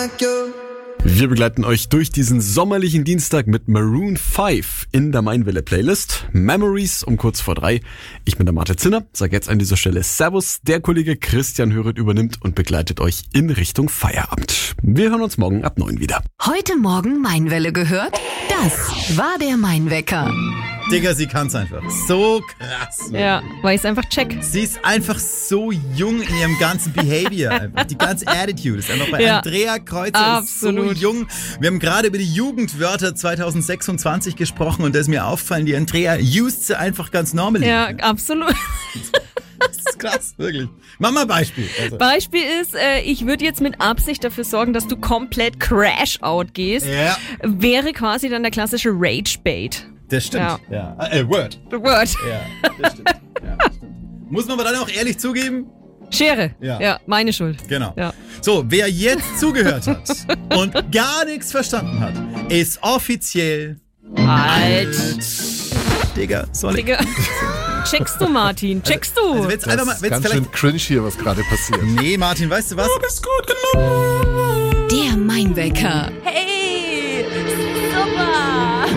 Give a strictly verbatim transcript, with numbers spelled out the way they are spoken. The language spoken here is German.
like you. Wir begleiten euch durch diesen sommerlichen Dienstag mit Maroon fünf in der Mainwelle-Playlist. Memories um kurz vor drei. Ich bin der Martin Zinner, sage jetzt an dieser Stelle Servus. Der Kollege Christian Höret übernimmt und begleitet euch in Richtung Feierabend. Wir hören uns morgen ab neun wieder. Heute Morgen Mainwelle gehört? Das war der Mainwecker. Digga, sie kann's einfach. So krass. Ja, weil ich es einfach check. Sie ist einfach so jung in ihrem ganzen Behavior. Einfach. Die ganze Attitude ist einfach bei Ja. Andrea Kreuzer ist so Absolut. jung. Wir haben gerade über die Jugendwörter zwanzig sechsundzwanzig gesprochen und da ist mir aufgefallen, die Andrea used sie einfach ganz normal. Ja, absolut. Das ist krass, wirklich. Mach mal ein Beispiel. Also. Beispiel ist, äh, ich würde jetzt mit Absicht dafür sorgen, dass du komplett Crash-Out gehst. Ja, Wäre quasi dann der klassische Rage-Bait. das stimmt. Ja. Ja. Äh, Word. The Word. Ja, das stimmt. Ja, das stimmt. Muss man aber dann auch ehrlich zugeben, Schere. Ja. Ja, meine Schuld. genau. Ja. So, wer jetzt zugehört hat und gar nichts verstanden hat, ist offiziell Alt. Digga, soll ich? Digga. Checkst du, Martin? Checkst du? Also wenn's Das einfach mal, ist wenn's ganz vielleicht schön cringe hier, was gerade passiert. Nee, Martin, weißt du was? Der Mainwecker. Hey,